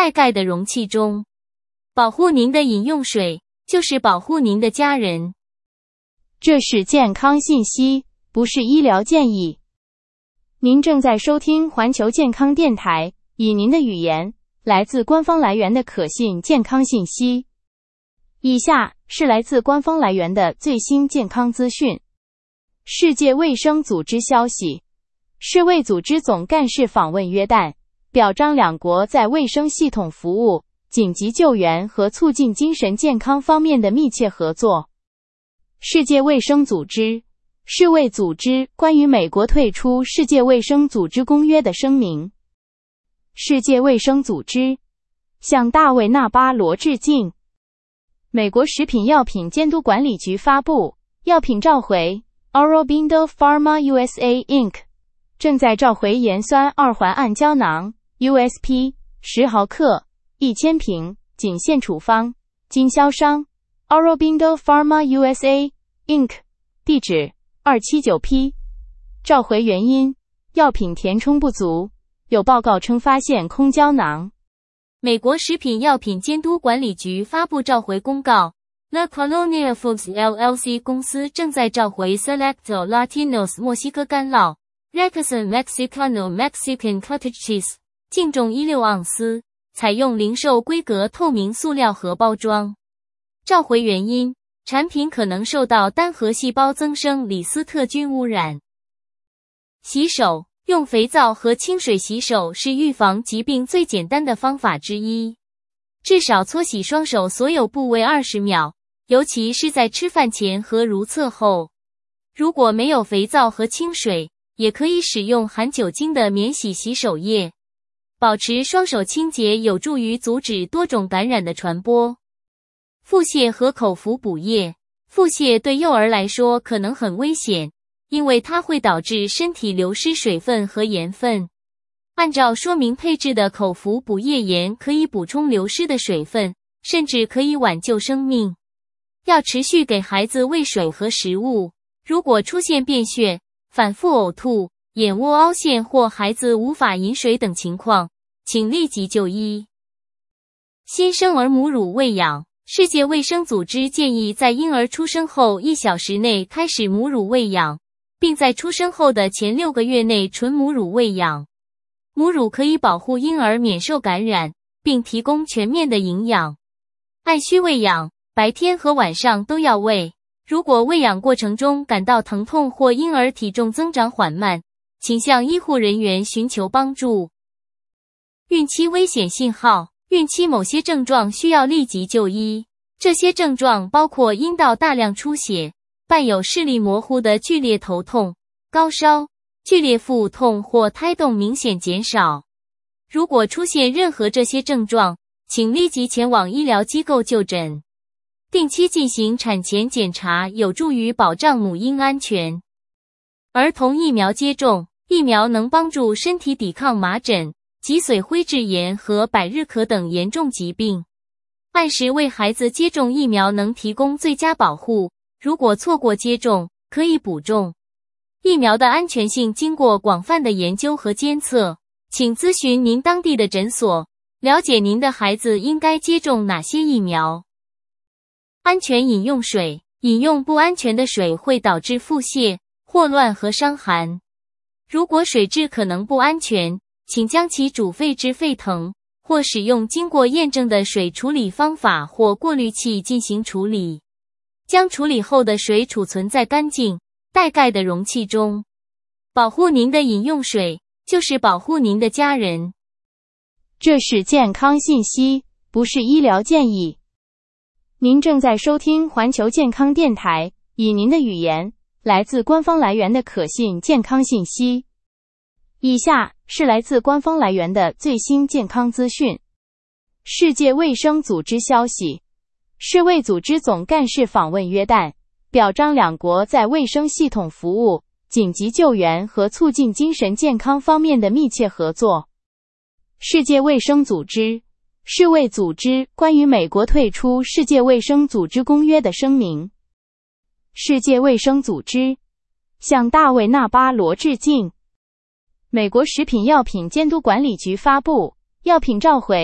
带盖的容器中。保护您的饮用水，就是保护您的家人。 这是健康信息，不是医疗建议。您正在收听环球健康电台，以您的语言，来自官方来源的可信健康信息。以下是来自官方来源的最新健康资讯。世界卫生组织消息，世卫组织总干事访问约旦，表彰两国在卫生系统服务、紧急救援和促进精神健康方面的密切合作。世界卫生组织、世卫组织关于美国退出世界卫生组织公约的声明。世界卫生组织向大卫·纳巴罗致敬。美国食品药品监督管理局发布，药品召回 Aurobindo Pharma USA Inc. 正在召回盐酸二环胺胶囊 USP 10毫克1000瓶，仅限处方，经销商 Aurobindo Pharma USA Inc. 地址279P。召回原因：药品填充不足，有报告称发现空胶囊。 美国食品药品监督管理局发布召回公告 ，La Colonia Foods LLC 公司正在召回 Selecto Latinos 墨西哥干酪 Rexon Mexicano Mexican Cottage Cheese， 净重16盎司，采用零售规格透明塑料盒包装。召回原因：产品可能受到单核细胞增生李斯特菌污染。洗手。用肥皂和清水洗手是预防疾病最简单的方法之一。至少搓洗双手所有部位20秒，尤其是在吃饭前和如厕后。如果没有肥皂和清水，也可以使用含酒精的免洗洗手液。保持双手清洁有助于阻止多种感染的传播。腹泻和口服补液。腹泻对幼儿来说可能很危险，因为它会导致身体流失水分和盐分。按照说明配置的口服补液盐可以补充流失的水分，甚至可以挽救生命。要持续给孩子喂水和食物。如果出现便血、反复呕吐、眼窝凹陷或孩子无法饮水等情况，请立即就医。新生儿母乳喂养。世界卫生组织建议在婴儿出生后1小时内开始母乳喂养，并在出生后的前6个月内纯母乳喂养。母乳可以保护婴儿免受感染，并提供全面的营养。按需喂养，白天和晚上都要喂。如果喂养过程中感到疼痛或婴儿体重增长缓慢，请向医护人员寻求帮助。孕期危险信号。孕期某些症状需要立即就医，这些症状包括阴道大量出血，伴有视力模糊的剧烈头痛、高烧、剧烈腹痛或胎动明显减少。如果出现任何这些症状，请立即前往医疗机构就诊。定期进行产前检查有助于保障母婴安全。儿童疫苗接种。疫苗能帮助身体抵抗麻疹、脊髓灰质炎和百日咳等严重疾病。按时为孩子接种疫苗能提供最佳保护，如果错过接种，可以补种。疫苗的安全性经过广泛的研究和监测，请咨询您当地的诊所，了解您的孩子应该接种哪些疫苗。安全饮用水。饮用不安全的水会导致腹泻、霍乱和伤寒。如果水质可能不安全，请将其煮沸至沸腾，或使用经过验证的水处理方法或过滤器进行处理。将处理后的水储存在干净、带盖的容器中。保护您的饮用水，就是保护您的家人。 这是健康信息，不是医疗建议。您正在收听环球健康电台，以您的语言，来自官方来源的可信健康信息。以下是来自官方来源的最新健康资讯。世界卫生组织消息，世卫组织总干事访问约旦，表彰两国在卫生系统服务、紧急救援和促进精神健康方面的密切合作。世界卫生组织、世卫组织关于美国退出世界卫生组织公约的声明。世界卫生组织向大卫·纳巴罗致敬。美国食品药品监督管理局发布，药品召回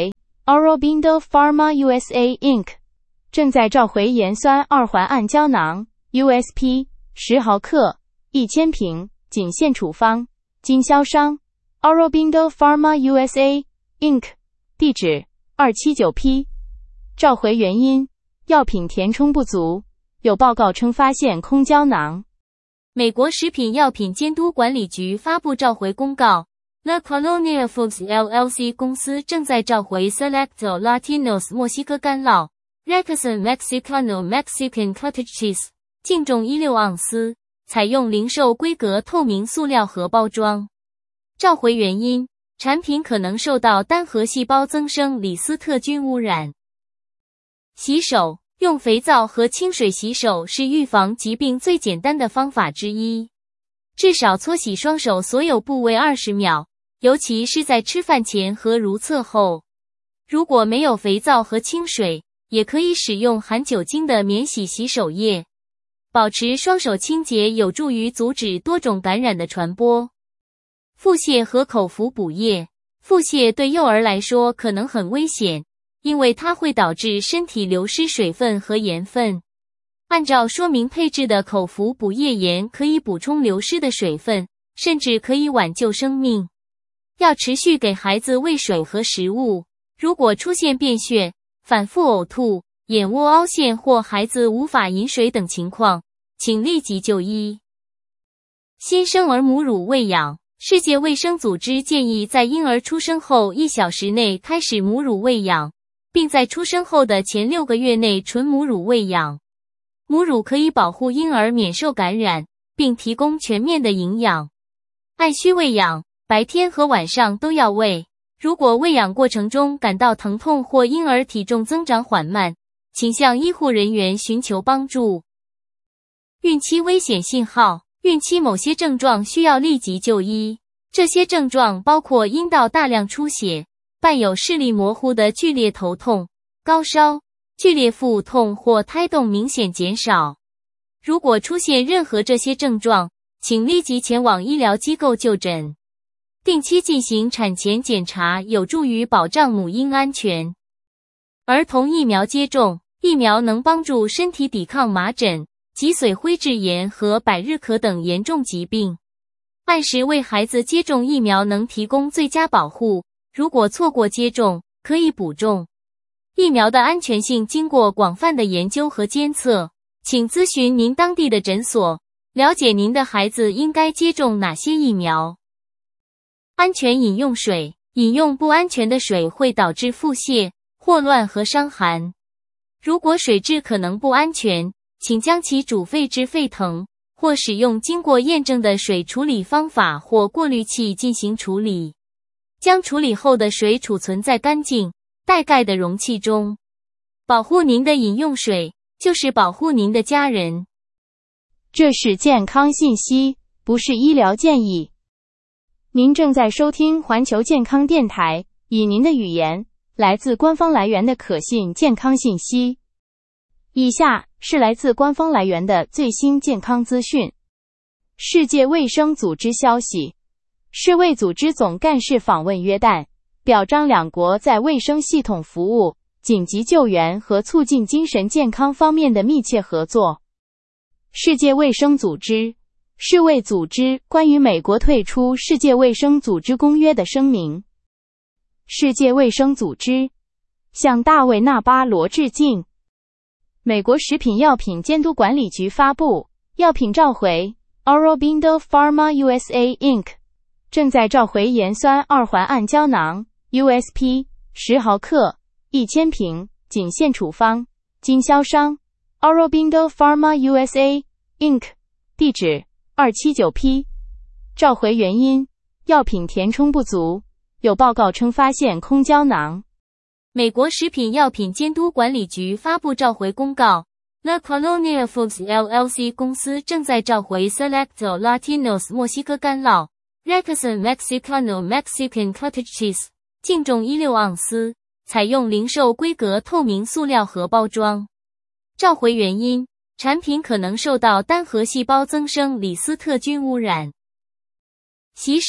Aurobindo Pharma USA Inc. 正在召回盐酸二环胺胶囊 USP 10毫克1000瓶，仅限处方，经销商 Aurobindo Pharma USA Inc. 地址 279P。 召回原因：药品填充不足，有报告称发现空胶囊。 美国食品药品监督管理局发布召回公告， La Colonia Foods LLC 公司正在召回 Selecto Latinos 墨西哥干酪 Rexon Mexicano Mexican Cottage Cheese， 净重16盎司，采用零售规格透明塑料盒包装。召回原因：产品可能受到单核细胞增生李斯特菌污染。洗手。用肥皂和清水洗手是预防疾病最简单的方法之一。至少搓洗双手所有部位20秒，尤其是在吃饭前和如厕后。如果没有肥皂和清水，也可以使用含酒精的免洗洗手液。保持双手清洁有助于阻止多种感染的传播。腹泻和口服补液。腹泻对幼儿来说可能很危险，因为它会导致身体流失水分和盐分。按照说明配置的口服补液盐可以补充流失的水分，甚至可以挽救生命。要持续给孩子喂水和食物。如果出现便血、反复呕吐、眼窝凹陷或孩子无法饮水等情况，请立即就医。新生儿母乳喂养。世界卫生组织建议在婴儿出生后1小时内开始母乳喂养，并在出生后的前6个月内纯母乳喂养。母乳可以保护婴儿免受感染，并提供全面的营养。按需喂养，白天和晚上都要喂。如果喂养过程中感到疼痛或婴儿体重增长缓慢，请向医护人员寻求帮助。孕期危险信号。孕期某些症状需要立即就医，这些症状包括阴道大量出血，伴有视力模糊的剧烈头痛、高烧、剧烈腹痛或胎动明显减少。如果出现任何这些症状，请立即前往医疗机构就诊。定期进行产前检查有助于保障母婴安全。儿童疫苗接种。疫苗能帮助身体抵抗麻疹、脊髓灰质炎和百日咳等严重疾病。按时为孩子接种疫苗能提供最佳保护，如果错过接种，可以补种。疫苗的安全性经过广泛的研究和监测，请咨询您当地的诊所，了解您的孩子应该接种哪些疫苗。安全饮用水。饮用不安全的水会导致腹泻、霍乱和伤寒。如果水质可能不安全，请将其煮沸至沸腾，或使用经过验证的水处理方法或过滤器进行处理。将处理后的水储存在干净、带盖的容器中。保护您的饮用水，就是保护您的家人。 这是健康信息，不是医疗建议。您正在收听环球健康电台，以您的语言，来自官方来源的可信健康信息。以下是来自官方来源的最新健康资讯。世界卫生组织消息，世卫组织总干事访问约旦，表彰两国在卫生系统服务、紧急救援和促进精神健康方面的密切合作。世界卫生组织、世卫组织关于美国退出世界卫生组织公约的声明。世界卫生组织向大卫·纳巴罗致敬。美国食品药品监督管理局发布，药品召回 Aurobindo Pharma USA Inc. 正在召回盐酸二环胺胶囊 USP 10毫克1000瓶，仅限处方，经销商 Aurobindo Pharma USA Inc. 地址 279P。 召回原因：药品填充不足，有报告称发现空胶囊。 美国食品药品监督管理局发布召回公告， La Colonia Foods LLC 公司正在召回 Selecto Latinos 墨西哥干酪 Rexon Mexicano Mexican Cottage Cheese， 净重16盎司，采用零售规格透明塑料盒包装。召回原因：产品可能受到单核细胞增生李斯特菌污染。洗手。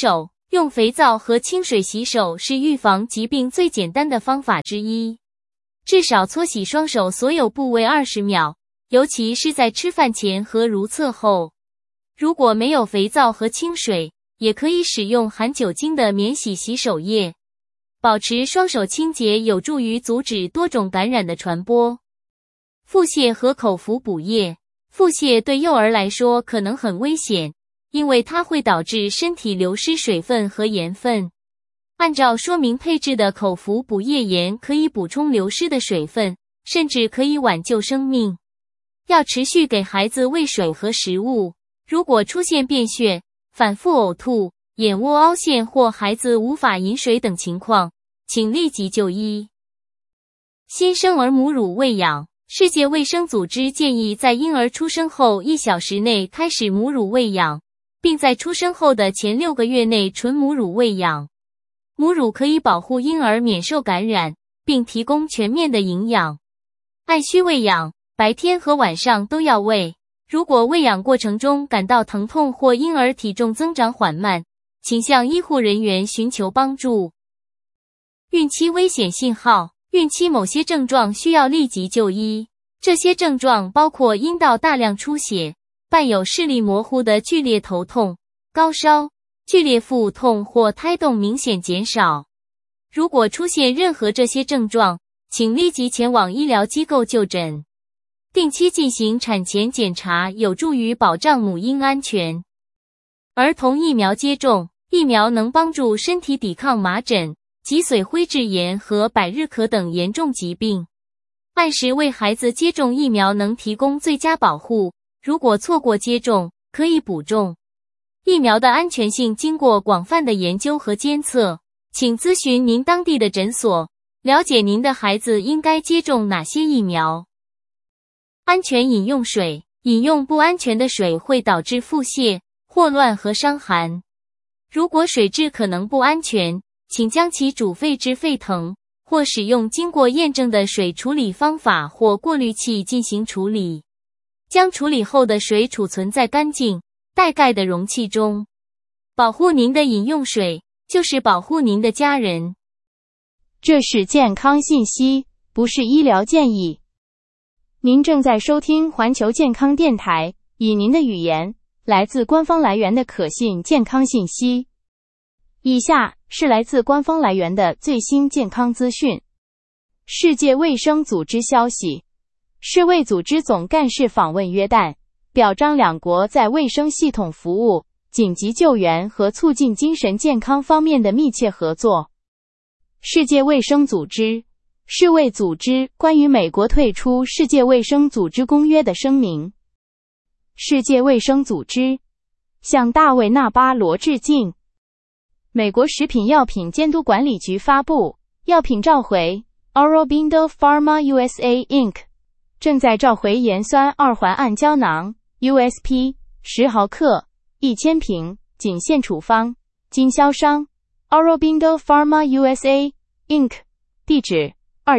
用肥皂和清水洗手是预防疾病最简单的方法之一。至少搓洗双手所有部位20秒，尤其是在吃饭前和如厕后。如果没有肥皂和清水，也可以使用含酒精的免洗洗手液。保持双手清洁有助于阻止多种感染的传播。腹泻和口服补液。腹泻对幼儿来说可能很危险，因为它会导致身体流失水分和盐分。按照说明配置的口服补液盐可以补充流失的水分，甚至可以挽救生命。要持续给孩子喂水和食物。如果出现便血、反复呕吐、眼窝凹陷或孩子无法饮水等情况，请立即就医。新生儿母乳喂养。世界卫生组织建议在婴儿出生后1小时内开始母乳喂养，并在出生后的前6个月内纯母乳喂养。母乳可以保护婴儿免受感染，并提供全面的营养。按需喂养，白天和晚上都要喂。如果喂养过程中感到疼痛或婴儿体重增长缓慢，请向医护人员寻求帮助。孕期危险信号。孕期某些症状需要立即就医，这些症状包括阴道大量出血、伴有视力模糊的剧烈头痛、高烧、剧烈腹痛或胎动明显减少。如果出现任何这些症状，请立即前往医疗机构就诊。定期进行产前检查有助于保障母婴安全。儿童疫苗接种。疫苗能帮助身体抵抗麻疹、脊髓灰质炎和百日咳等严重疾病。按时为孩子接种疫苗能提供最佳保护，如果错过接种，可以补种。疫苗的安全性经过广泛的研究和监测，请咨询您当地的诊所，了解您的孩子应该接种哪些疫苗。安全饮用水。饮用不安全的水会导致腹泻、霍乱和伤寒。如果水质可能不安全，请将其煮沸至沸腾，或使用经过验证的水处理方法或过滤器进行处理。将处理后的水储存在干净、带盖的容器中。保护您的饮用水，就是保护您的家人。 这是健康信息，不是医疗建议。您正在收听环球健康电台，以您的语言，来自官方来源的可信健康信息。以下是来自官方来源的最新健康资讯。世界卫生组织消息，世卫组织总干事访问约旦，表彰两国在卫生系统服务、紧急救援和促进精神健康方面的密切合作。世界卫生组织、世卫组织关于美国退出世界卫生组织公约的声明。世界卫生组织向大卫·纳巴罗致敬。美国食品药品监督管理局发布，药品召回 Aurobindo Pharma USA Inc. 正在召回盐酸二环胺胶囊 USP 10毫克1000瓶，仅限处方，经销商 Aurobindo Pharma USA Inc. 地址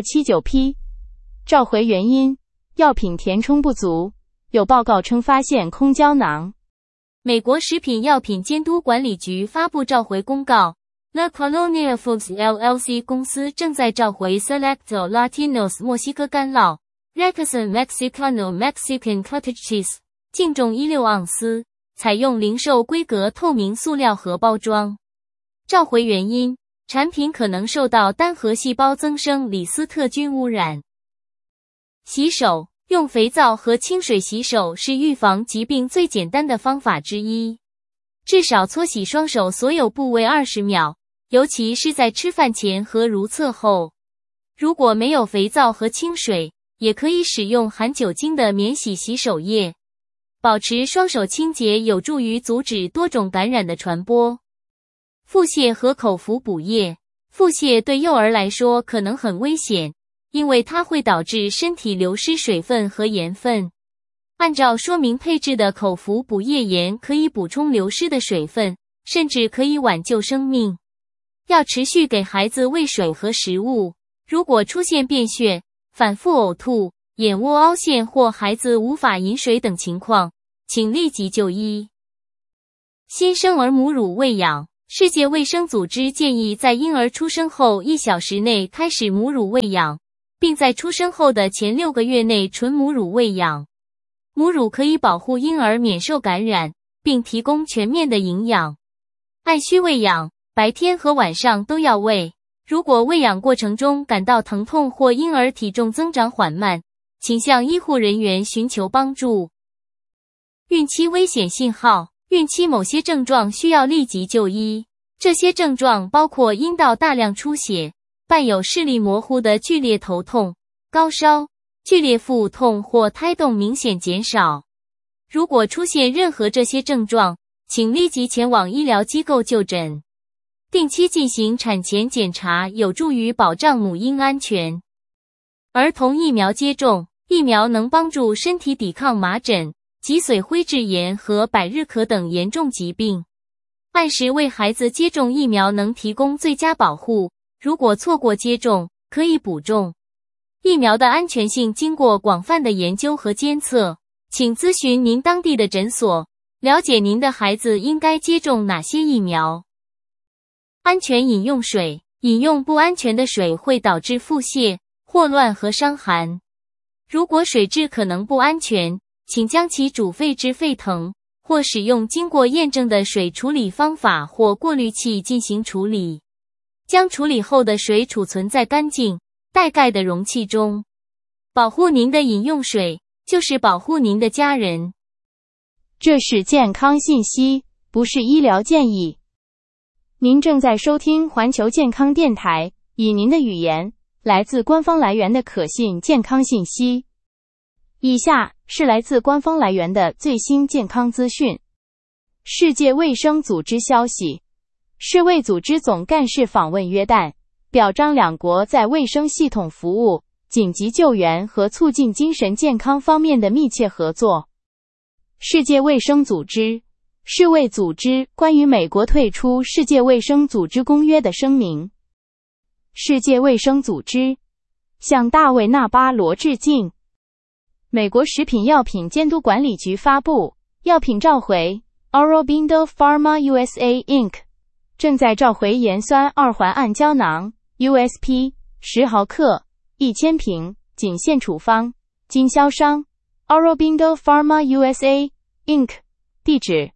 279P。召回原因：药品填充不足，有报告称发现空胶囊。 美国食品药品监督管理局发布召回公告 ，La Colonia Foods LLC 公司正在召回 Selecto Latinos 墨西哥干酪 Rexon Mexicano Mexican Cottage Cheese， 净重16盎司，采用零售规格透明塑料盒包装。召回原因：产品可能受到单核细胞增生李斯特菌污染。洗手。用肥皂和清水洗手是预防疾病最简单的方法之一。至少搓洗双手所有部位20秒，尤其是在吃饭前和如厕后。如果没有肥皂和清水，也可以使用含酒精的免洗洗手液。保持双手清洁有助于阻止多种感染的传播。腹泻和口服补液。腹泻对幼儿来说可能很危险，因为它会导致身体流失水分和盐分。按照说明配置的口服补液盐可以补充流失的水分，甚至可以挽救生命。要持续给孩子喂水和食物。如果出现便血、反复呕吐、眼窝凹陷或孩子无法饮水等情况，请立即就医。新生儿母乳喂养。 世界卫生组织建议在婴儿出生后1小时内开始母乳喂养，并在出生后的前6个月内纯母乳喂养。母乳可以保护婴儿免受感染，并提供全面的营养。按需喂养，白天和晚上都要喂。如果喂养过程中感到疼痛或婴儿体重增长缓慢，请向医护人员寻求帮助。孕期危险信号，孕期某些症状需要立即就医。这些症状包括阴道大量出血，伴有视力模糊的剧烈头痛、高烧、剧烈腹痛或胎动明显减少。如果出现任何这些症状，请立即前往医疗机构就诊。定期进行产前检查有助于保障母婴安全。儿童疫苗接种，疫苗能帮助身体抵抗麻疹、脊髓灰质炎和百日咳等严重疾病。按时为孩子接种疫苗能提供最佳保护，如果错过接种，可以补种。疫苗的安全性经过广泛的研究和监测，请咨询您当地的诊所，了解您的孩子应该接种哪些疫苗。安全饮用水，饮用不安全的水会导致腹泻、霍乱和伤寒。如果水质可能不安全，请将其煮沸至沸腾，或使用经过验证的水处理方法或过滤器进行处理。将处理后的水储存在干净、带盖的容器中。保护您的饮用水，就是保护您的家人。 这是健康信息，不是医疗建议。您正在收听环球健康电台，以您的语言，来自官方来源的可信健康信息。以下是来自官方来源的最新健康资讯。世界卫生组织消息，世卫组织总干事访问约旦，表彰两国在卫生系统服务、紧急救援和促进精神健康方面的密切合作。世界卫生组织，世卫组织关于美国退出世界卫生组织公约的声明。世界卫生组织向大卫·纳巴罗致敬。美国食品药品监督管理局发布，药品召回 Aurobindo Pharma USA Inc. 正在召回盐酸二环胺胶囊 USP 10毫克1000瓶，仅限处方，经销商 Aurobindo Pharma USA Inc. 地址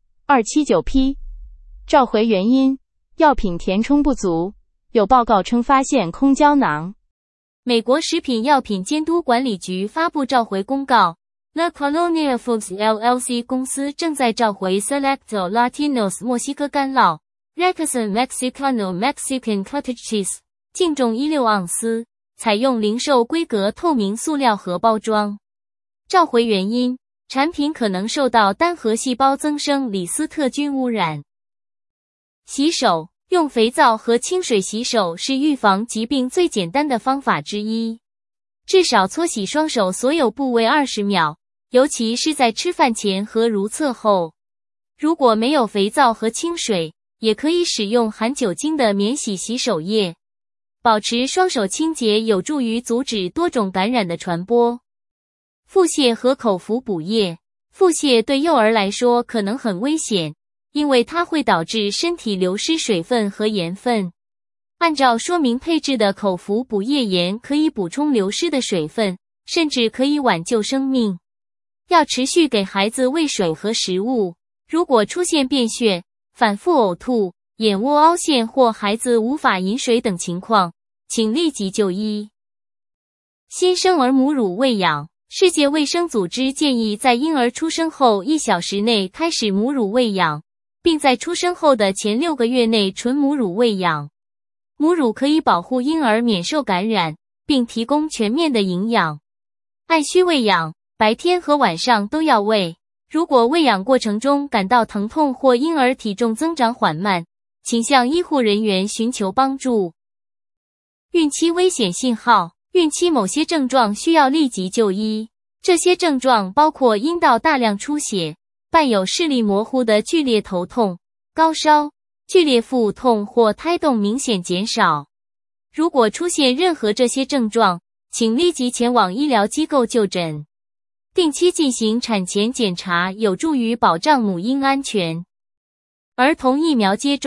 279P。召回原因：药品填充不足，有报告称发现空胶囊。 美国食品药品监督管理局发布召回公告 ，La Colonia Foods LLC 公司正在召回 Selecto Latinos 墨西哥干酪 Requesón Mexicano Mexican Cottage Cheese， 净重16盎司，采用零售规格透明塑料盒包装。召回原因：产品可能受到单核细胞增生李斯特菌污染。洗手，用肥皂和清水洗手是预防疾病最简单的方法之一。至少搓洗双手所有部位20秒，尤其是在吃饭前和如厕后。如果没有肥皂和清水，也可以使用含酒精的免洗洗手液。保持双手清洁有助于阻止多种感染的传播。腹泻和口服补液。腹泻对幼儿来说可能很危险，因为它会导致身体流失水分和盐分。按照说明配置的口服补液盐可以补充流失的水分，甚至可以挽救生命。要持续给孩子喂水和食物。如果出现便血、反复呕吐、眼窝凹陷或孩子无法饮水等情况，请立即就医。新生儿母乳喂养。世界卫生组织建议在婴儿出生后1小时内开始母乳喂养，并在出生后的前6个月内纯母乳喂养。母乳可以保护婴儿免受感染，并提供全面的营养。按需喂养，白天和晚上都要喂。如果喂养过程中感到疼痛或婴儿体重增长缓慢，请向医护人员寻求帮助。孕期危险信号。孕期某些症状需要立即就医。这些症状包括阴道大量出血，伴有视力模糊的剧烈头痛、高烧、剧烈腹痛或胎动明显减少。如果出现任何这些症状，请立即前往医疗机构就诊。定期进行产前检查有助于保障母婴安全。儿童疫苗接种，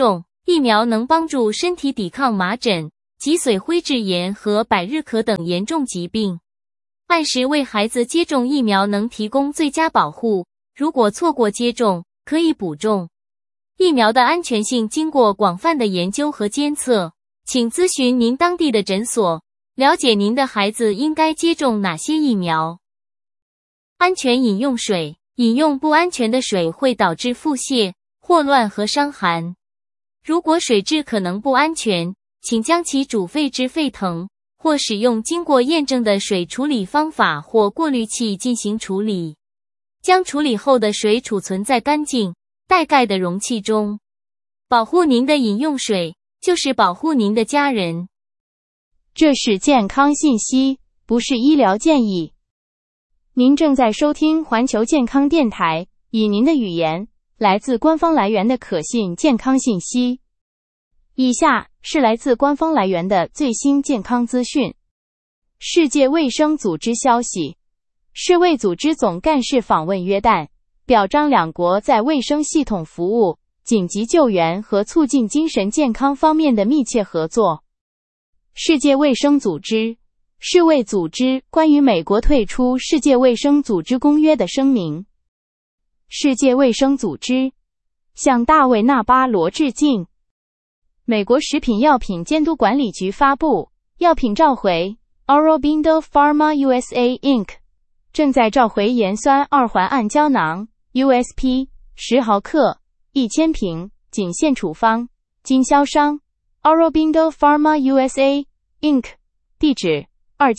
疫苗能帮助身体抵抗麻疹、脊髓灰质炎和百日咳等严重疾病。按时为孩子接种疫苗能提供最佳保护，如果错过接种，可以补种。疫苗的安全性经过广泛的研究和监测，请咨询您当地的诊所，了解您的孩子应该接种哪些疫苗。安全饮用水，饮用不安全的水会导致腹泻、霍乱和伤寒。如果水质可能不安全，请将其煮沸至沸腾，或使用经过验证的水处理方法或过滤器进行处理。将处理后的水储存在干净、带盖的容器中。保护您的饮用水，就是保护您的家人。 这是健康信息，不是医疗建议。您正在收听环球健康电台，以您的语言，来自官方来源的可信健康信息。以下是来自官方来源的最新健康资讯。世界卫生组织消息，世卫组织总干事访问约旦，表彰两国在卫生系统服务、紧急救援和促进精神健康方面的密切合作。世界卫生组织、世卫组织关于美国退出世界卫生组织公约的声明。世界卫生组织向大卫·纳巴罗致敬。美国食品药品监督管理局发布，药品召回 Aurobindo Pharma USA Inc. 正在召回盐酸二环胺胶囊 USP 10毫克1000瓶，仅限处方，经销商 Aurobindo Pharma USA Inc. 地址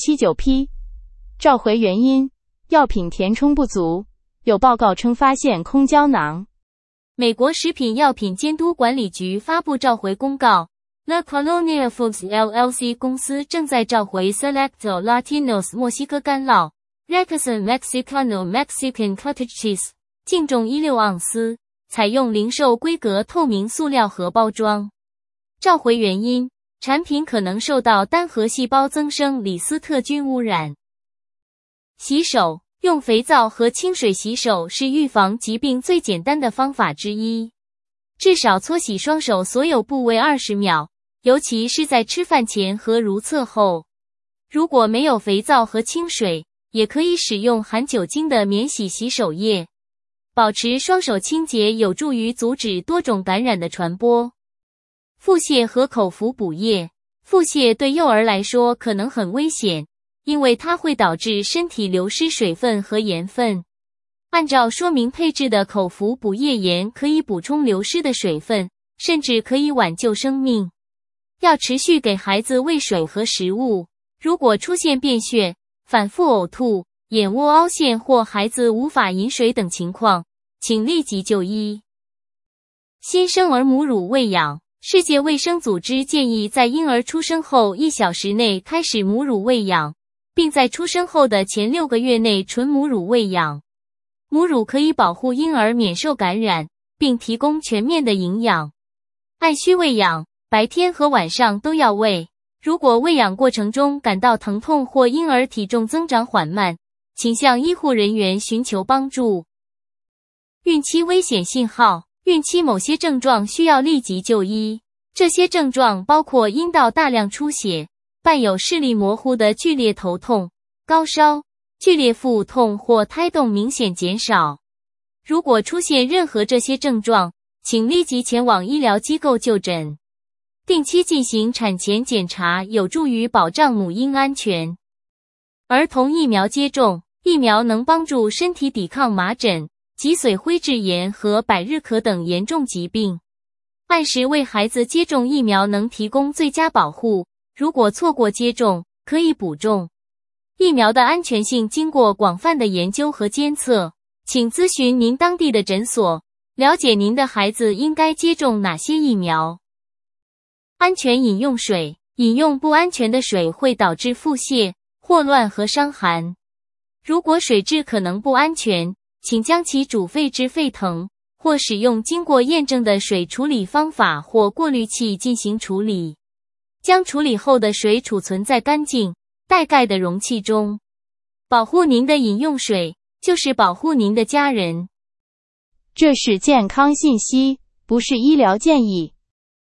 279P。召回原因：药品填充不足，有报告称发现空胶囊。 美国食品药品监督管理局发布召回公告 ，La Colonia Foods LLC 公司正在召回 Selecto Latinos 墨西哥干酪 Rexon Mexicano Mexican Cottage Cheese， 净重16盎司，采用零售规格透明塑料盒包装。召回原因：产品可能受到单核细胞增生李斯特菌污染。洗手，用肥皂和清水洗手是预防疾病最简单的方法之一。至少搓洗双手所有部位20秒，尤其是在吃饭前和如厕后。如果没有肥皂和清水，也可以使用含酒精的免洗洗手液。保持双手清洁有助于阻止多种感染的传播。腹泻和口服补液。腹泻对幼儿来说可能很危险，因为它会导致身体流失水分和盐分。按照说明配置的口服补液盐可以补充流失的水分，甚至可以挽救生命。要持续给孩子喂水和食物。如果出现便血、反复呕吐、眼窝凹陷或孩子无法饮水等情况，请立即就医。新生儿母乳喂养。世界卫生组织建议在婴儿出生后1小时内开始母乳喂养，并在出生后的前6个月内纯母乳喂养。母乳可以保护婴儿免受感染，并提供全面的营养。按需喂养，白天和晚上都要喂。如果喂养过程中感到疼痛或婴儿体重增长缓慢，请向医护人员寻求帮助。孕期危险信号。孕期某些症状需要立即就医，这些症状包括阴道大量出血，伴有视力模糊的剧烈头痛、高烧、剧烈腹痛或胎动明显减少。如果出现任何这些症状，请立即前往医疗机构就诊。定期进行产前检查有助于保障母婴安全。儿童疫苗接种。疫苗能帮助身体抵抗麻疹、脊髓灰质炎和百日咳等严重疾病。按时为孩子接种疫苗能提供最佳保护，如果错过接种，可以补种。疫苗的安全性经过广泛的研究和监测，请咨询您当地的诊所，了解您的孩子应该接种哪些疫苗。安全饮用水。饮用不安全的水会导致腹泻、霍乱和伤寒。如果水质可能不安全，请将其煮沸至沸腾，或使用经过验证的水处理方法或过滤器进行处理。将处理后的水储存在干净、带盖的容器中。保护您的饮用水，就是保护您的家人。 这是健康信息，不是医疗建议。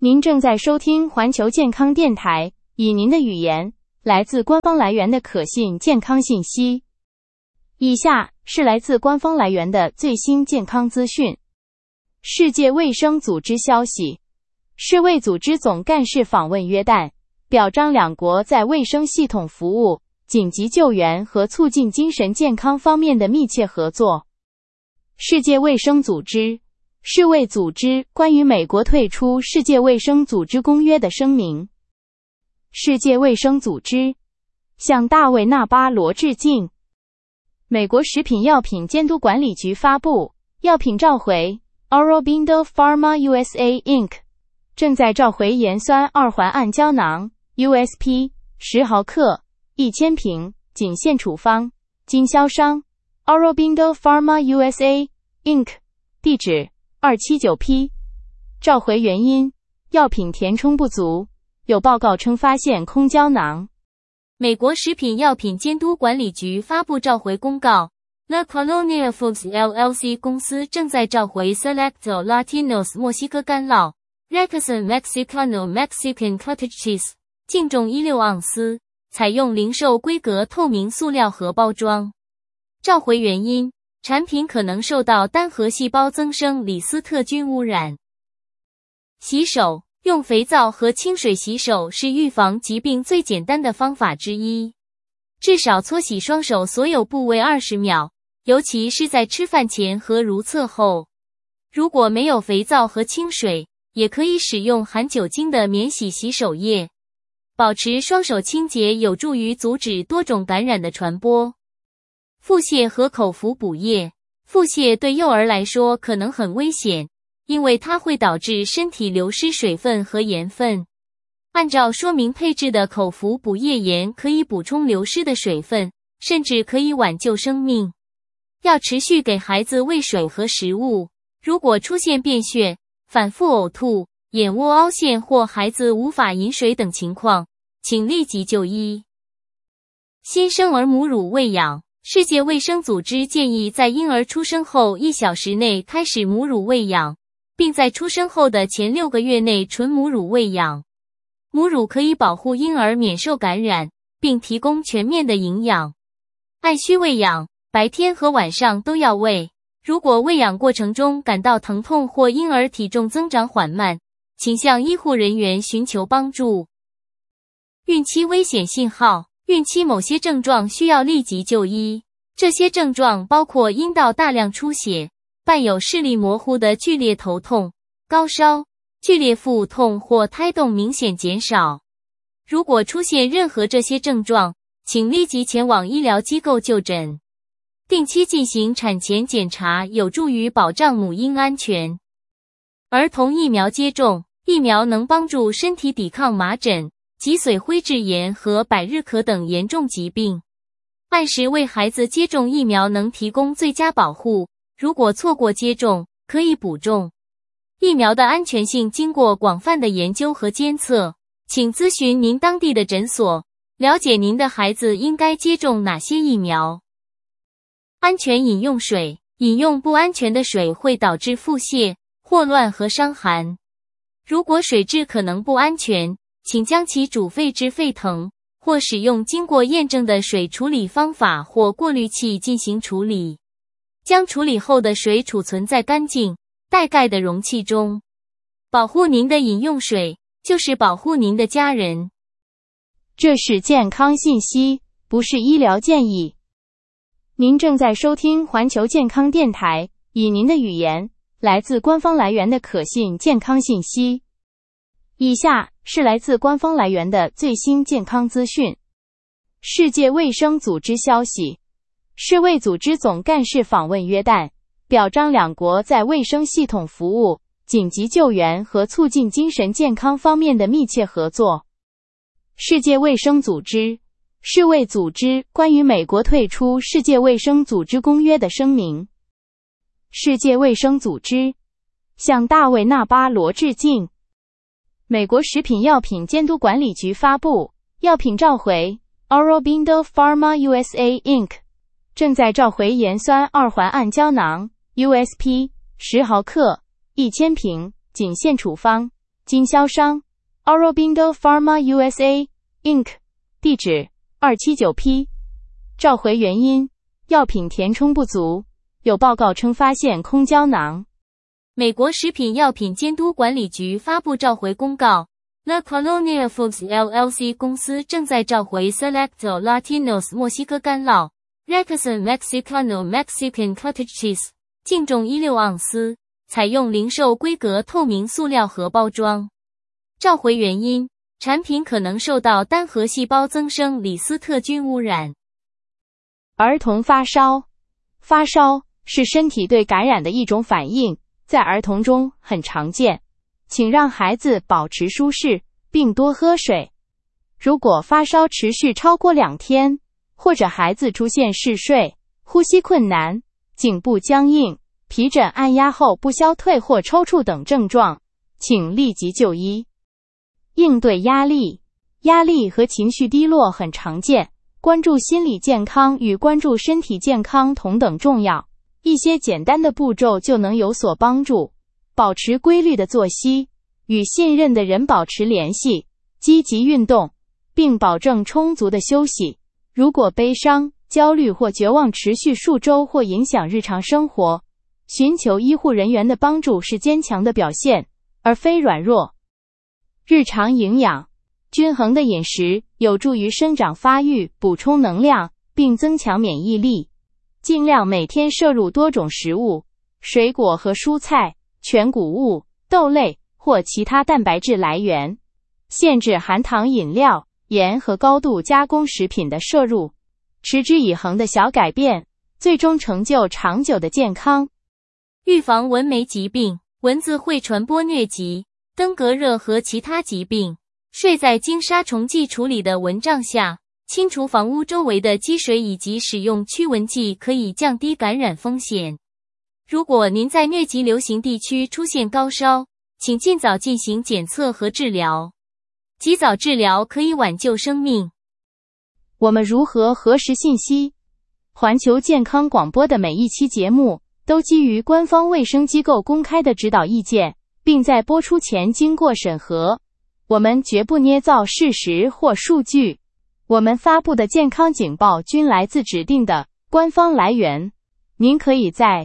您正在收听环球健康电台，以您的语言来自官方来源的可信健康信息。以下是来自官方来源的最新健康资讯。世界卫生组织消息，世卫组织总干事访问约旦，表彰两国在卫生系统服务、紧急救援和促进精神健康方面的密切合作。世界卫生组织世卫组织关于美国退出世界卫生组织公约的声明。世界卫生组织向大卫·纳巴罗致敬。美国食品药品监督管理局发布，药品召回 Aurobindo Pharma USA Inc. 正在召回盐酸二环胺胶囊 USP 10毫克1000瓶，仅限处方，经销商 Aurobindo Pharma USA Inc. 地址279P。 召回原因：药品填充不足，有报告称发现空胶囊。 美国食品药品监督管理局发布召回公告， La Colonia Foods LLC 公司正在召回 Selecto Latinos 墨西哥干酪 Rexon Mexicano Mexican Cottage Cheese， 净重16盎司，采用零售规格透明塑料盒包装。召回原因：产品可能受到单核细胞增生李斯特菌污染。洗手，用肥皂和清水洗手是预防疾病最简单的方法之一。至少搓洗双手所有部位20秒，尤其是在吃饭前和如厕后。如果没有肥皂和清水，也可以使用含酒精的免洗洗手液。保持双手清洁有助于阻止多种感染的传播。腹泻和口服补液。腹泻对幼儿来说可能很危险，因为它会导致身体流失水分和盐分。按照说明配置的口服补液盐可以补充流失的水分，甚至可以挽救生命。要持续给孩子喂水和食物。如果出现便血、反复呕吐、眼窝凹陷或孩子无法饮水等情况，请立即就医。新生儿母乳喂养。世界卫生组织建议在婴儿出生后1小时内开始母乳喂养，并在出生后的前6个月内纯母乳喂养。母乳可以保护婴儿免受感染，并提供全面的营养。按需喂养，白天和晚上都要喂。如果喂养过程中感到疼痛或婴儿体重增长缓慢，请向医护人员寻求帮助。孕期危险信号。孕期某些症状需要立即就医，这些症状包括阴道大量出血，伴有视力模糊的剧烈头痛、高烧、剧烈腹痛或胎动明显减少。如果出现任何这些症状，请立即前往医疗机构就诊。定期进行产前检查有助于保障母婴安全。儿童疫苗接种。疫苗能帮助身体抵抗麻疹、脊髓灰质炎和百日咳等严重疾病。按时为孩子接种疫苗能提供最佳保护，如果错过接种，可以补种。疫苗的安全性经过广泛的研究和监测，请咨询您当地的诊所，了解您的孩子应该接种哪些疫苗。安全饮用水。饮用不安全的水会导致腹泻、霍乱和伤寒。如果水质可能不安全，请将其煮沸至沸腾，或使用经过验证的水处理方法或过滤器进行处理。将处理后的水储存在干净、带盖的容器中。保护您的饮用水，就是保护您的家人。 这是健康信息，不是医疗建议。您正在收听环球健康电台，以您的语言来自官方来源的可信健康信息。以下是来自官方来源的最新健康资讯。世界卫生组织消息，世卫组织总干事访问约旦，表彰两国在卫生系统服务、紧急救援和促进精神健康方面的密切合作。世界卫生组织世卫组织关于美国退出世界卫生组织公约的声明。世界卫生组织向大卫·纳巴罗致敬。美国食品药品监督管理局发布，药品召回 Aurobindo Pharma USA Inc. 正在召回盐酸二环胺胶囊 USP 10毫克1000瓶，仅限处方， 经销商 Aurobindo Pharma USA Inc. 地址 279P。 召回原因：药品填充不足，有报告称发现空胶囊。 美国食品药品监督管理局发布召回公告， La Colonia Foods LLC 公司正在召回 Selecto Latinos 墨西哥干酪 Rexon Mexicano Mexican Cottage Cheese， 净重16盎司，采用零售规格透明塑料盒包装。召回原因：产品可能受到单核细胞增生李斯特菌污染。 儿童发烧。发烧是身体对感染的一种反应，在儿童中很常见，请让孩子保持舒适，并多喝水。如果发烧持续超过2天，或者孩子出现嗜睡、呼吸困难、颈部僵硬、皮疹按压后不消退或抽搐等症状，请立即就医。应对压力。压力和情绪低落很常见，关注心理健康与关注身体健康同等重要。一些简单的步骤就能有所帮助。保持规律的作息，与信任的人保持联系，积极运动，并保证充足的休息。如果悲伤、焦虑或绝望持续数周或影响日常生活，寻求医护人员的帮助是坚强的表现，而非软弱。日常营养。均衡的饮食有助于生长发育，补充能量，并增强免疫力。尽量每天摄入多种食物，水果和蔬菜、全谷物、豆类或其他蛋白质来源。限制含糖饮料、盐和高度加工食品的摄入。持之以恒的小改变，最终成就长久的健康。 预防蚊媒疾病。蚊子会传播疟疾、登革热和其他疾病。睡在经杀虫剂处理的蚊帐下，清除房屋周围的积水以及使用驱蚊剂可以降低感染风险。如果您在疟疾流行地区出现高烧，请尽早进行检测和治疗。及早治疗可以挽救生命。 我们如何核实信息？环球健康广播的每一期节目都基于官方卫生机构公开的指导意见，并在播出前经过审核。我们绝不捏造事实或数据。我们发布的健康警报均来自指定的官方来源。您可以在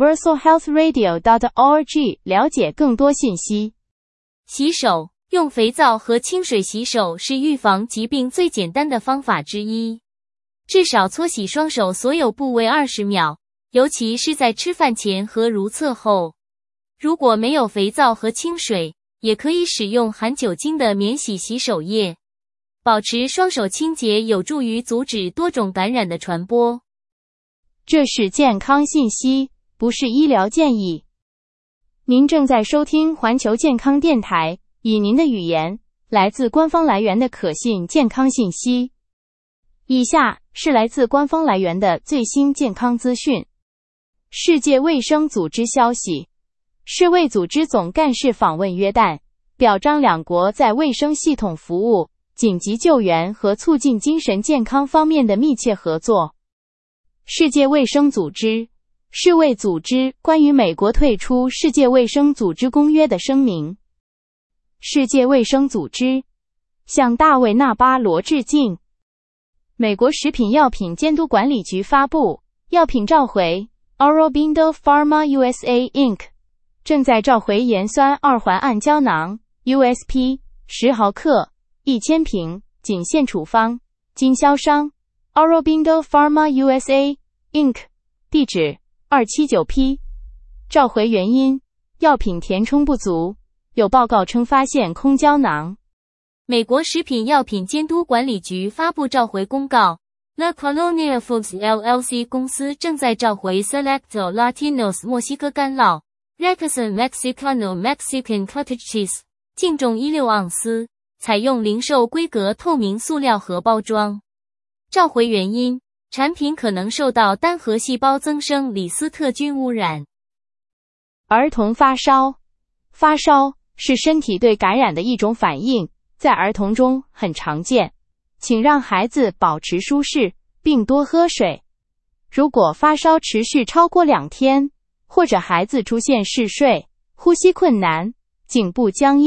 universalhealthradio.org 了解更多信息。 洗手。用肥皂和清水洗手是预防疾病最简单的方法之一。至少搓洗双手所有部位20秒，尤其是在吃饭前和如厕后。如果没有肥皂和清水，也可以使用含酒精的免洗洗手液。保持双手清洁有助于阻止多种感染的传播。 这是健康信息，不是医疗建议。您正在收听环球健康电台，以您的语言，来自官方来源的可信健康信息。以下是来自官方来源的最新健康资讯。世界卫生组织消息，世卫组织总干事访问约旦，表彰两国在卫生系统服务、紧急救援和促进精神健康方面的密切合作。世界卫生组织，世卫组织关于美国退出世界卫生组织公约的声明。世界卫生组织向大卫·纳巴罗致敬。美国食品药品监督管理局发布，药品召回 Aurobindo Pharma USA Inc. 正在召回盐酸二环胺胶囊 USP 10毫克1000瓶，仅限处方。经销商 Aurobindo Pharma USA Inc. 地址 279P。 召回原因：药品填充不足，有报告称发现空胶囊。 美国食品药品监督管理局发布召回公告， La Colonia Foods LLC 公司正在召回 Selecto Latinos 墨西哥干酪 Rexon Mexicano Mexican Cottage Cheese， 净重16盎司，采用零售规格透明塑料盒包装。召回原因：产品可能受到单核细胞增生李斯特菌污染。 儿童发烧。发烧是身体对感染的一种反应，在儿童中很常见，请让孩子保持舒适，并多喝水。如果发烧持续超过2天，或者孩子出现嗜睡、呼吸困难、颈部僵硬、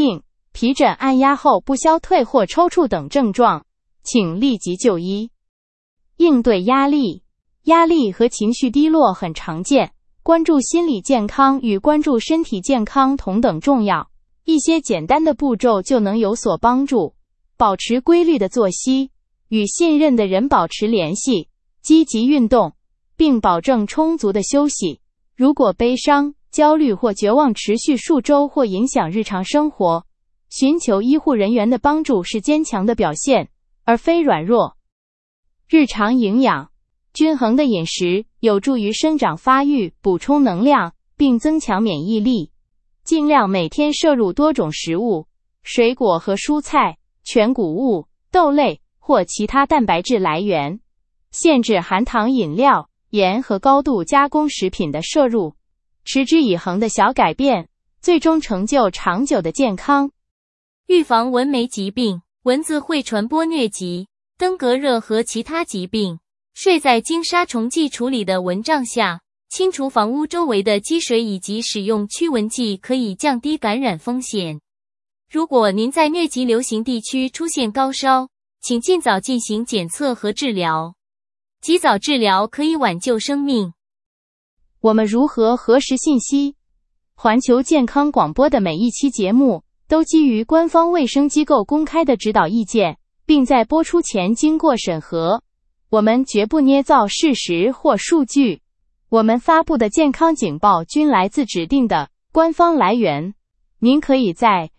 皮疹按压后不消退或抽搐等症状，请立即就医。应对压力。压力和情绪低落很常见，关注心理健康与关注身体健康同等重要。一些简单的步骤就能有所帮助。保持规律的作息，与信任的人保持联系，积极运动，并保证充足的休息。如果悲伤、焦虑或绝望持续数周或影响日常生活，寻求医护人员的帮助是坚强的表现，而非软弱。日常营养。均衡的饮食有助于生长发育，补充能量，并增强免疫力。尽量每天摄入多种食物，水果和蔬菜、全谷物、豆类或其他蛋白质来源。限制含糖饮料、盐和高度加工食品的摄入。持之以恒的小改变，最终成就长久的健康。 预防蚊媒疾病。蚊子会传播疟疾、登革热和其他疾病。睡在经杀虫剂处理的蚊帐下，清除房屋周围的积水以及使用驱蚊剂可以降低感染风险。如果您在疟疾流行地区出现高烧，请尽早进行检测和治疗。及早治疗可以挽救生命。 我们如何核实信息？环球健康广播的每一期节目都基于官方卫生机构公开的指导意见，并在播出前经过审核。我们绝不捏造事实或数据。我们发布的健康警报均来自指定的官方来源。您可以在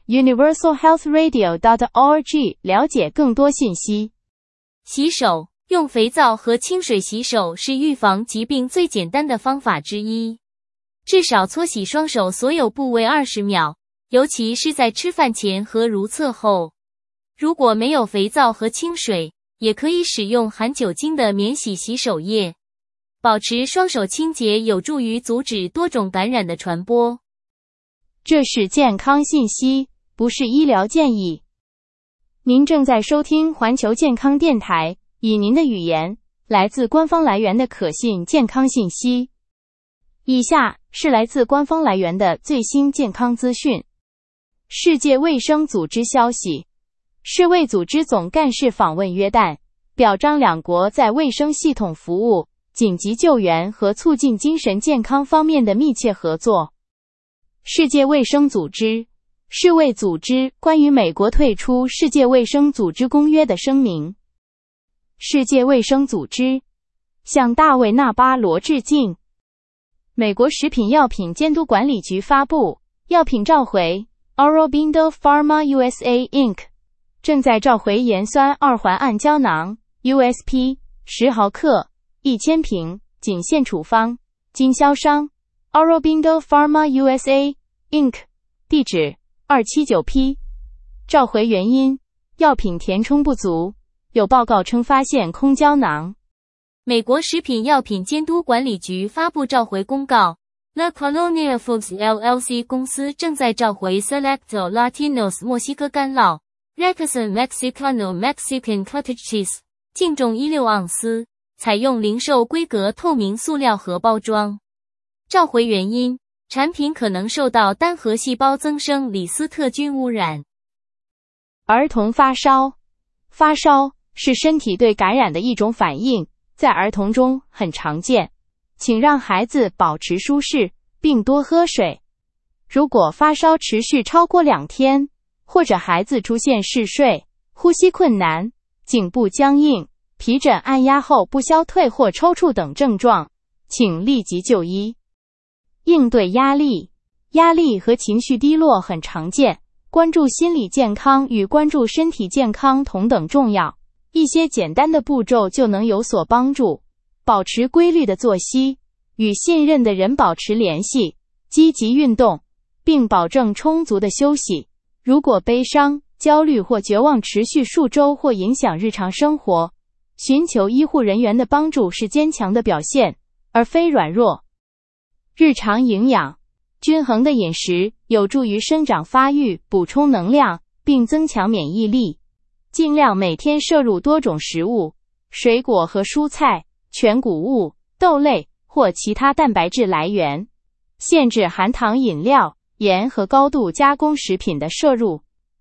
universalhealthradio.org 了解更多信息。 洗手。用肥皂和清水洗手是预防疾病最简单的方法之一。至少搓洗双手所有部位20秒，尤其是在吃饭前和如厕后。如果没有肥皂和清水，也可以使用含酒精的免洗洗手液。保持双手清洁有助于阻止多种感染的传播。 这是健康信息，不是医疗建议。您正在收听环球健康电台，以您的语言，来自官方来源的可信健康信息。以下是来自官方来源的最新健康资讯。世界卫生组织消息，世卫组织总干事访问约旦，表彰两国在卫生系统服务、紧急救援和促进精神健康方面的密切合作。世界卫生组织，世卫组织关于美国退出世界卫生组织公约的声明。世界卫生组织向大卫·纳巴罗致敬。美国食品药品监督管理局发布，药品召回 Aurobindo Pharma USA Inc. 正在召回盐酸二环胺胶囊 USP 10毫克1000瓶，仅限处方，经销商 Aurobindo Pharma USA Inc. 地址279P。召回原因：药品填充不足。有报告称发现空胶囊。 美国食品药品监督管理局发布召回公告 ，La Colonia Foods LLC 公司正在召回 Selecto Latinos 墨西哥干酪 Rexon Mexicano Mexican Cottage Cheese， 净重16盎司，采用零售规格透明塑料盒包装。召回原因：产品可能受到单核细胞增生李斯特菌污染。 儿童发烧。发烧是身体对感染的一种反应，在儿童中很常见。请让孩子保持舒适，并多喝水。如果发烧持续超过2天，或者孩子出现嗜睡、呼吸困难、颈部僵硬、皮疹按压后不消退或抽搐等症状，请立即就医。应对压力。压力和情绪低落很常见，关注心理健康与关注身体健康同等重要。一些简单的步骤就能有所帮助。保持规律的作息，与信任的人保持联系，积极运动，并保证充足的休息。如果悲伤、焦虑或绝望持续数周或影响日常生活，寻求医护人员的帮助是坚强的表现，而非软弱。日常营养。均衡的饮食有助于生长发育，补充能量，并增强免疫力。尽量每天摄入多种食物，水果和蔬菜、全谷物、豆类或其他蛋白质来源。限制含糖饮料、盐和高度加工食品的摄入。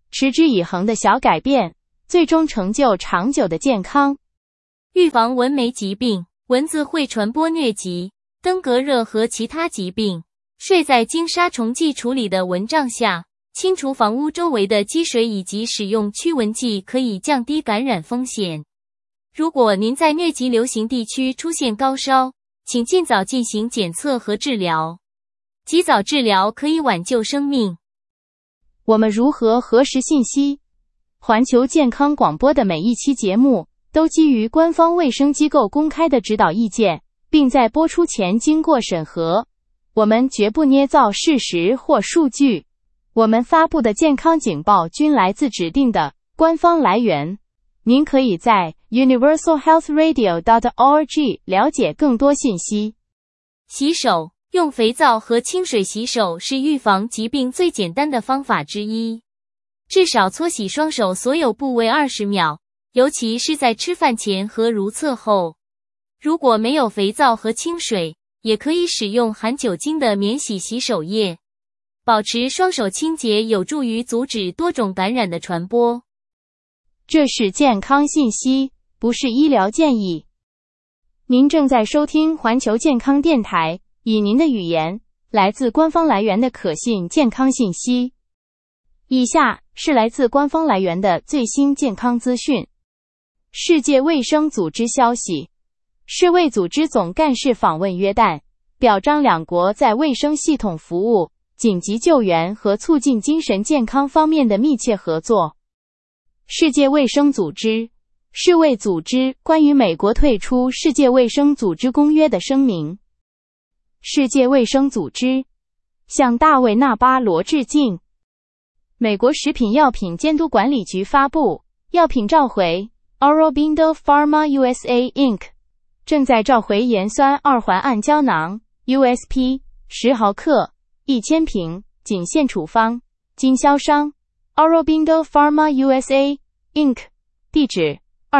持之以恒的小改变，最终成就长久的健康。 预防蚊媒疾病。蚊子会传播疟疾、登革热和其他疾病。睡在经杀虫剂处理的蚊帐下，清除房屋周围的积水以及使用驱蚊剂可以降低感染风险。如果您在疟疾流行地区出现高烧，请尽早进行检测和治疗。及早治疗可以挽救生命。 我们如何核实信息？环球健康广播的每一期节目都基于官方卫生机构公开的指导意见，并在播出前经过审核。我们绝不捏造事实或数据。我们发布的健康警报均来自指定的官方来源。您可以在 universalhealthradio.org 了解更多信息。 洗手。用肥皂和清水洗手是预防疾病最简单的方法之一。至少搓洗双手所有部位20秒，尤其是在吃饭前和如厕后。如果没有肥皂和清水，也可以使用含酒精的免洗洗手液。保持双手清洁有助于阻止多种感染的传播。 这是健康信息，不是医疗建议。您正在收听环球健康电台，以您的语言，来自官方来源的可信健康信息。以下是来自官方来源的最新健康资讯。世界卫生组织消息，世卫组织总干事访问约旦，表彰两国在卫生系统服务、紧急救援和促进精神健康方面的密切合作。世界卫生组织，世卫组织关于美国退出世界卫生组织公约的声明。世界卫生组织向大卫·纳巴罗致敬。美国食品药品监督管理局发布，药品召回 Aurobindo Pharma USA Inc. 正在召回盐酸二环胺胶囊 USP 10毫克1000瓶，仅限处方，经销商 Aurobindo Pharma USA Inc. 地址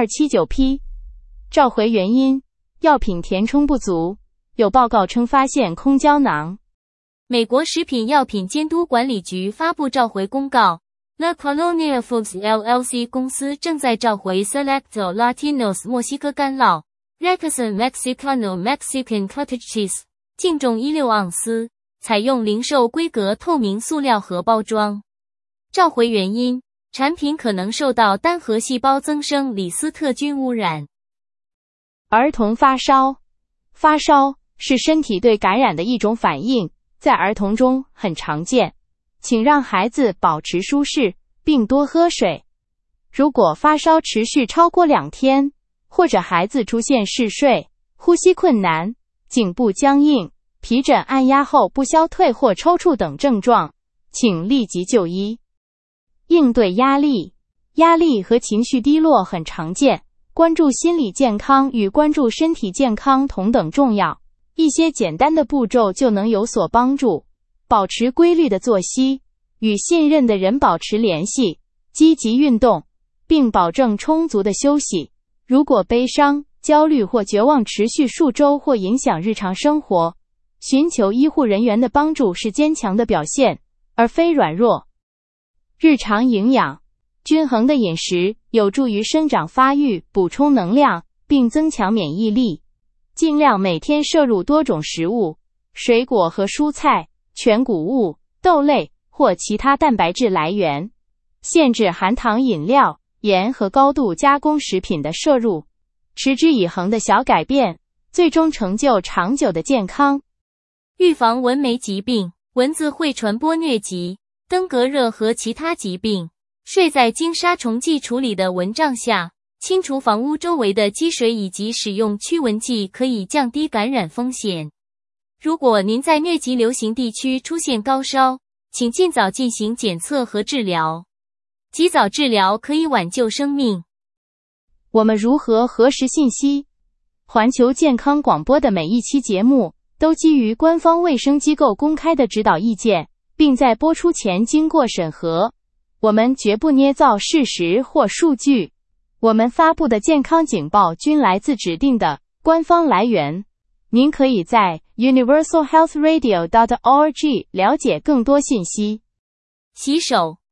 279P。 召回原因，药品填充不足。有报告称发现空胶囊。 美国食品药品监督管理局发布召回公告 ，La Colonia Foods LLC 公司正在召回 Selecto Latinos 墨西哥干酪 Rexon Mexicano Mexican Cottage Cheese， 净重16盎司，采用零售规格透明塑料盒包装。召回原因，产品可能受到单核细胞增生李斯特菌污染。 儿童发烧。发烧是身体对感染的一种反应，在儿童中很常见。请让孩子保持舒适，并多喝水。如果发烧持续超过2天，或者孩子出现嗜睡、呼吸困难、颈部僵硬、皮疹按压后不消退或抽搐等症状，请立即就医。应对压力。压力和情绪低落很常见，关注心理健康与关注身体健康同等重要。一些简单的步骤就能有所帮助。保持规律的作息，与信任的人保持联系，积极运动，并保证充足的休息。如果悲伤、焦虑或绝望持续数周或影响日常生活，寻求医护人员的帮助是坚强的表现，而非软弱。日常营养。均衡的饮食有助于生长发育，补充能量，并增强免疫力。尽量每天摄入多种食物，水果和蔬菜、全谷物、豆类或其他蛋白质来源。限制含糖饮料、盐和高度加工食品的摄入。持之以恒的小改变，最终成就长久的健康。 预防蚊媒疾病。蚊子会传播疟疾、登革热和其他疾病。睡在经杀虫剂处理的蚊帐下，清除房屋周围的积水以及使用驱蚊剂可以降低感染风险。如果您在疟疾流行地区出现高烧，请尽早进行检测和治疗。及早治疗可以挽救生命。 我们如何核实信息？环球健康广播的每一期节目都基于官方卫生机构公开的指导意见，并在播出前经过审核。我们绝不捏造事实或数据。我们发布的健康警报均来自指定的官方来源。您可以在 universalhealthradio.org 了解更多信息。 洗手。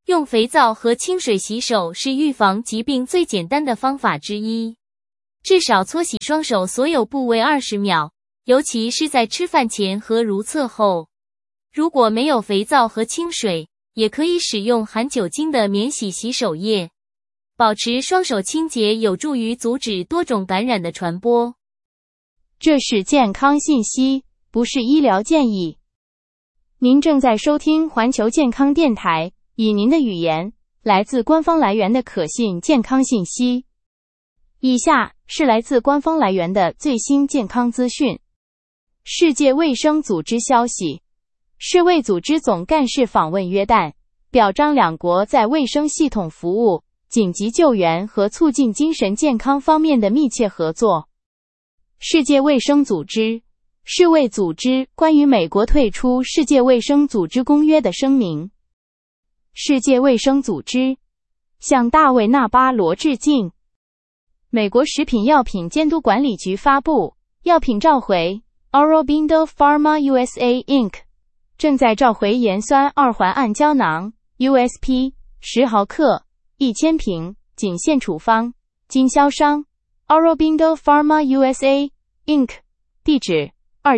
用肥皂和清水洗手是预防疾病最简单的方法之一。至少搓洗双手所有部位20秒，尤其是在吃饭前和如厕后。如果没有肥皂和清水，也可以使用含酒精的免洗洗手液。保持双手清洁有助于阻止多种感染的传播。 这是健康信息，不是医疗建议。您正在收听环球健康电台，以您的语言，来自官方来源的可信健康信息。以下是来自官方来源的最新健康资讯。世界卫生组织消息，世卫组织总干事访问约旦，表彰两国在卫生系统服务、紧急救援和促进精神健康方面的密切合作。世界卫生组织，世卫组织关于美国退出世界卫生组织公约的声明。世界卫生组织向大卫·纳巴罗致敬。美国食品药品监督管理局发布，药品召回 Aurobindo Pharma USA Inc. 正在召回盐酸二环胺胶囊 USP 10毫克1000瓶，仅限处方，经销商 Aurobindo Pharma USA Inc. 地址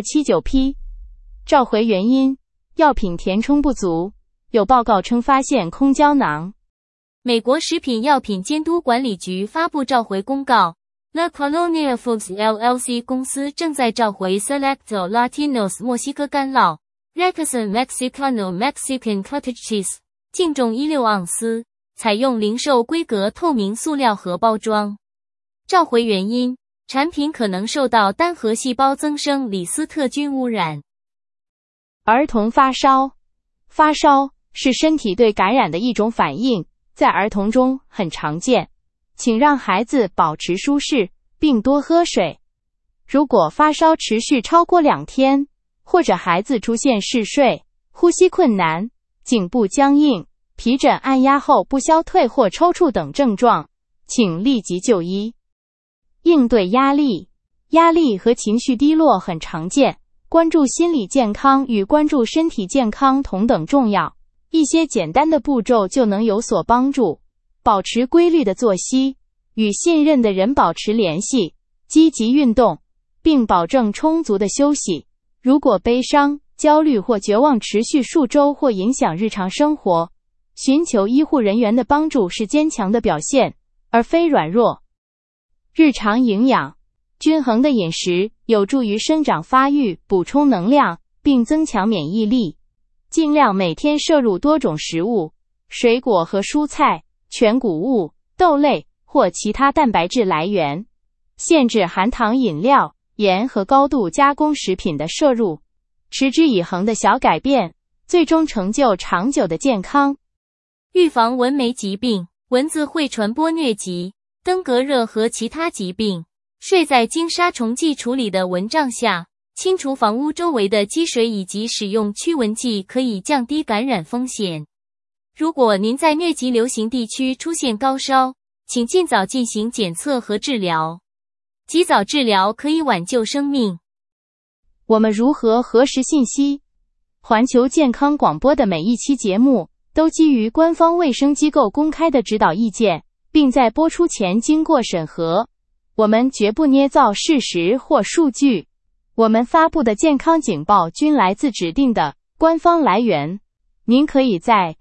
279P。召回原因：药品填充不足，有报告称发现空胶囊。 美国食品药品监督管理局发布召回公告， La Colonia Foods LLC 公司正在召回 Selecto Latinos 墨西哥干酪 Requesón Mexicano Mexican Cottage Cheese， 净重16盎司，采用零售规格透明塑料盒包装。召回原因：产品可能受到单核细胞增生李斯特菌污染。 儿童发烧，发烧是身体对感染的一种反应，在儿童中很常见，请让孩子保持舒适，并多喝水。如果发烧持续超过2天，或者孩子出现嗜睡、呼吸困难、颈部僵硬、皮疹按压后不消退或抽搐等症状，请立即就医。应对压力，压力和情绪低落很常见，关注心理健康与关注身体健康同等重要。一些简单的步骤就能有所帮助。保持规律的作息，与信任的人保持联系，积极运动，并保证充足的休息。如果悲伤、焦虑或绝望持续数周或影响日常生活，寻求医护人员的帮助是坚强的表现，而非软弱。日常营养，均衡的饮食有助于生长发育，补充能量，并增强免疫力。尽量每天摄入多种食物，水果和蔬菜、全谷物、豆类或其他蛋白质来源。限制含糖饮料、盐和高度加工食品的摄入。持之以恒的小改变，最终成就长久的健康。 预防蚊媒疾病，蚊子会传播疟疾、登革热和其他疾病。睡在经杀虫剂处理的蚊帐下，清除房屋周围的积水以及使用驱蚊剂可以降低感染风险。如果您在疟疾流行地区出现高烧，请尽早进行检测和治疗。及早治疗可以挽救生命。 我们如何核实信息？环球健康广播的每一期节目都基于官方卫生机构公开的指导意见，并在播出前经过审核。我们绝不捏造事实或数据。我们发布的健康警报均来自指定的官方来源。您可以在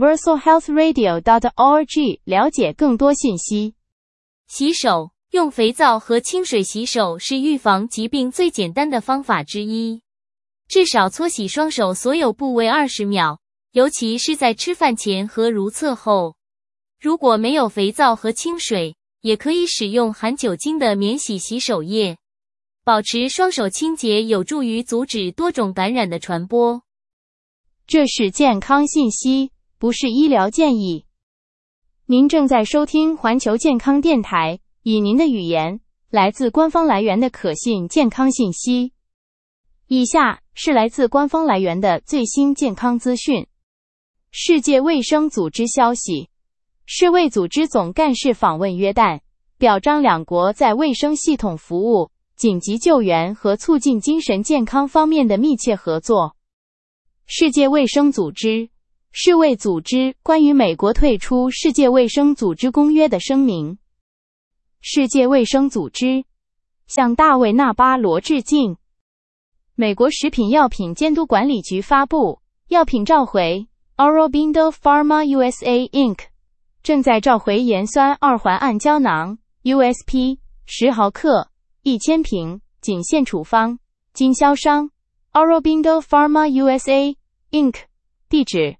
universalhealthradio.org 了解更多信息。 洗手，用肥皂和清水洗手是预防疾病最简单的方法之一。至少搓洗双手所有部位20秒，尤其是在吃饭前和如厕后。如果没有肥皂和清水，也可以使用含酒精的免洗洗手液。保持双手清洁有助于阻止多种感染的传播。 这是健康信息，不是医疗建议。您正在收听环球健康电台，以您的语言，来自官方来源的可信健康信息。以下是来自官方来源的最新健康资讯。世界卫生组织消息，世卫组织总干事访问约旦，表彰两国在卫生系统服务、紧急救援和促进精神健康方面的密切合作。世界卫生组织， 世卫组织关于美国退出世界卫生组织公约的声明。世界卫生组织向大卫·纳巴罗致敬。美国食品药品监督管理局发布，药品召回 Aurobindo Pharma USA Inc. 正在召回盐酸二环胺胶囊 USP 10毫克1000瓶，仅限处方，经销商 Aurobindo Pharma USA Inc. 地址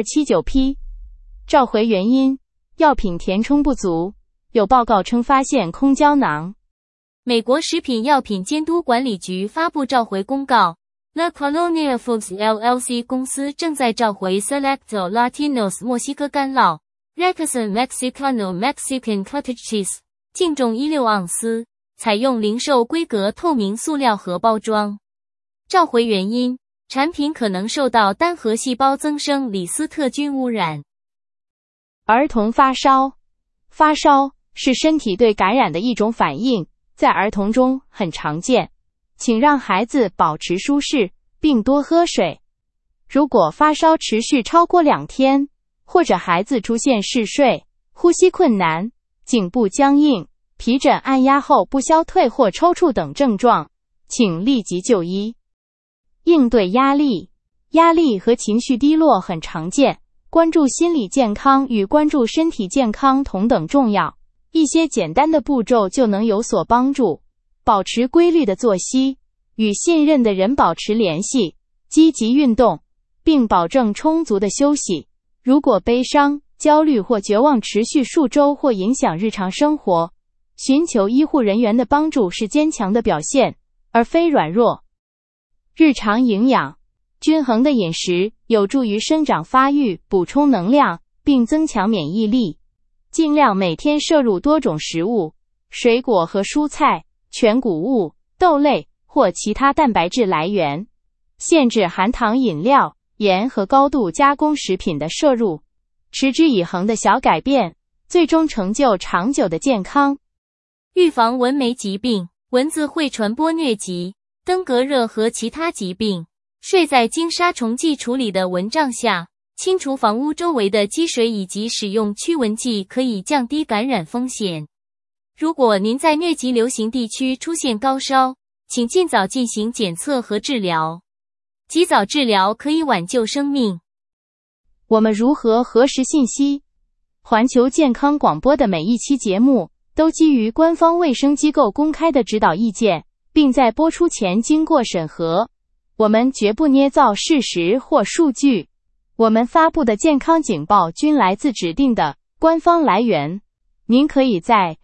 279P。 召回原因：药品填充不足，有报告称发现空胶囊。 美国食品药品监督管理局发布召回公告， La Colonia Foods LLC 公司正在召回 Selecto Latinos 墨西哥干酪 Rexon Mexicano Mexican Cottage Cheese， 净重16盎司，采用零售规格透明塑料盒包装。召回原因：产品可能受到单核细胞增生李斯特菌污染。 儿童发烧。发烧是身体对感染的一种反应，在儿童中很常见。请让孩子保持舒适，并多喝水。如果发烧持续超过2天，或者孩子出现嗜睡、呼吸困难、颈部僵硬、皮疹按压后不消退或抽搐等症状，请立即就医。应对压力。压力和情绪低落很常见，关注心理健康与关注身体健康同等重要。一些简单的步骤就能有所帮助。保持规律的作息，与信任的人保持联系，积极运动，并保证充足的休息。如果悲伤、焦虑或绝望持续数周或影响日常生活，寻求医护人员的帮助是坚强的表现，而非软弱。日常营养。均衡的饮食有助于生长发育，补充能量，并增强免疫力。尽量每天摄入多种食物，水果和蔬菜、全谷物、豆类或其他蛋白质来源。限制含糖饮料、盐和高度加工食品的摄入。持之以恒的小改变，最终成就长久的健康。 预防蚊媒疾病。蚊子会传播疟疾、登革热和其他疾病。睡在经杀虫剂处理的蚊帐下，清除房屋周围的积水以及使用驱蚊剂可以降低感染风险。如果您在疟疾流行地区出现高烧，请尽早进行检测和治疗。及早治疗可以挽救生命。 我们如何核实信息？环球健康广播的每一期节目都基于官方卫生机构公开的指导意见，并在播出前经过审核。我们绝不捏造事实或数据。我们发布的健康警报均来自指定的官方来源。您可以在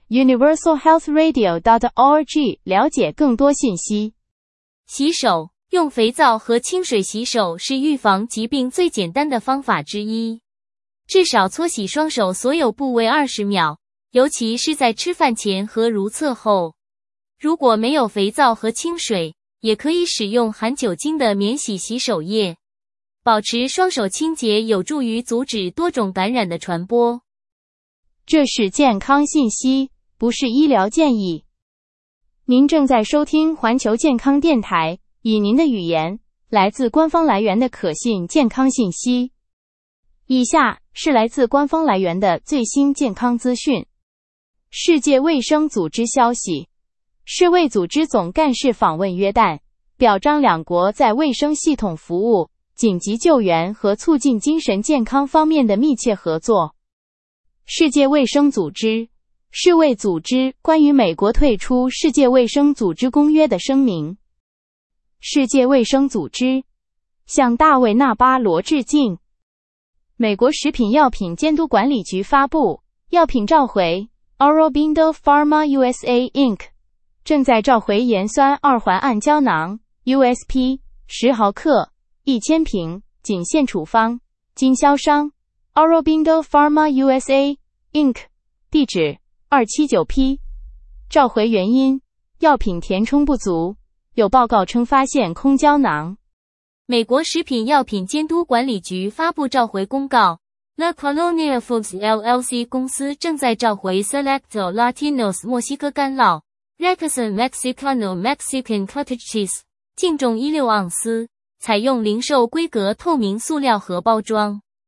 universalhealthradio.org 了解更多信息。 洗手。用肥皂和清水洗手是预防疾病最简单的方法之一。至少搓洗双手所有部位20秒，尤其是在吃饭前和如厕后。如果没有肥皂和清水，也可以使用含酒精的免洗洗手液。保持双手清洁有助于阻止多种感染的传播。 这是健康信息，不是医疗建议。您正在收听环球健康电台，以您的语言，来自官方来源的可信健康信息。以下是来自官方来源的最新健康资讯。世界卫生组织消息，世卫组织总干事访问约旦，表彰两国在卫生系统服务、紧急救援和促进精神健康方面的密切合作。世界卫生组织，世卫组织关于美国退出世界卫生组织公约的声明。世界卫生组织向大卫·纳巴罗致敬。美国食品药品监督管理局发布，药品召回 Aurobindo Pharma USA Inc. 正在召回盐酸二环胺胶囊 USP 10毫克1000瓶，仅限处方，经销商 Aurobindo Pharma USA Inc. 地址279P。 召回原因：药品填充不足，有报告称发现空胶囊。 美国食品药品监督管理局发布召回公告， La Colonia Foods LLC 公司正在召回 Selecto Latinos 墨西哥干酪 Rexon Mexicano Mexican Cottage Cheese， 净重16盎司，采用零售规格透明塑料盒包装。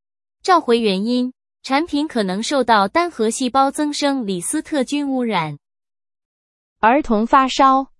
召回原因：产品可能受到单核细胞增生李斯特菌污染。 儿童发烧。